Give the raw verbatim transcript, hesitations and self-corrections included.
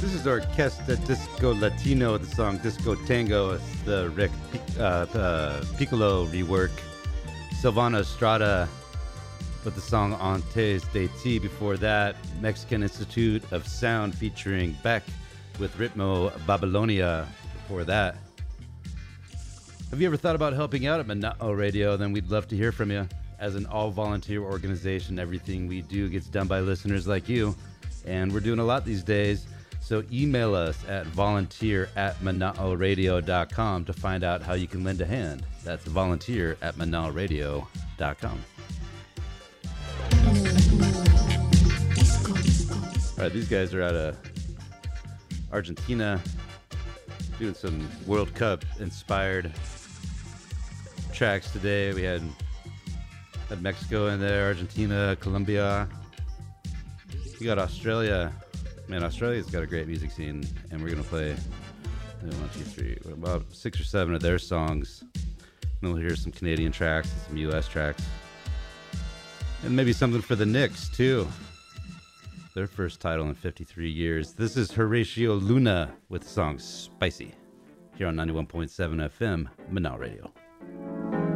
This is Orquesta Disco Latino with the song Disco Tango. It's the Rick uh, uh, Piccolo rework. Silvana Estrada with the song Antes de Ti. Before that, Mexican Institute of Sound featuring Beck with Ritmo Babylonia. Before that, have you ever thought about helping out at Mana'o Radio? Then we'd love to hear from you. As an all-volunteer organization, everything we do gets done by listeners like you, and we're doing a lot these days. So email us at volunteer at manao radio dot com to find out how you can lend a hand. That's volunteer at manao radio dot com. All right, these guys are out of Argentina doing some World Cup inspired tracks today. We had, had Mexico in there, Argentina, Colombia. We got Australia. Man, Australia's got a great music scene, and we're going to play one, two, three, about six or seven of their songs. And we'll hear some Canadian tracks, some U S tracks, and maybe something for the Knicks, too. Their first title in fifty-three years. This is Horatio Luna with the song Spicy, here on ninety-one point seven F M, Manao Radio.